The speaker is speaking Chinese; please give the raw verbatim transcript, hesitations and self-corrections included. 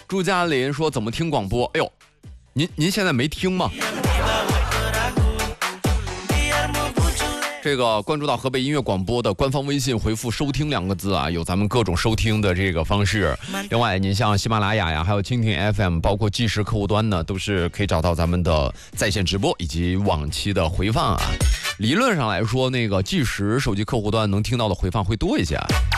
朱嘉林说怎么听广播？哎呦，您您现在没听吗？这个关注到河北音乐广播的官方微信，回复收听两个字啊，有咱们各种收听的这个方式。另外您像喜马拉雅呀，还有蜻蜓 F M， 包括即时客户端呢，都是可以找到咱们的在线直播以及往期的回放啊。理论上来说，那个即时手机客户端能听到的回放会多一些啊。